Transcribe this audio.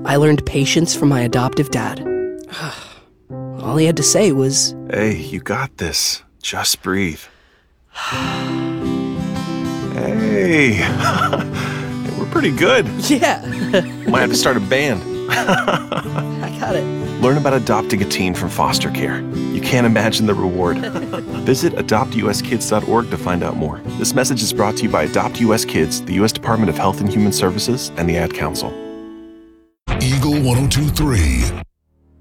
I learned patience from my adoptive dad. All he had to say was, "Hey, you got this. Just breathe." Hey, we're pretty good. yeah, Might have to start a band. I got it. Learn about adopting a teen from foster care. You can't imagine the reward. Visit adoptuskids.org to find out more. This message is brought to you by Adopt US Kids, the U.S. Department of Health and Human Services, and the Ad Council. Eagle 102.3.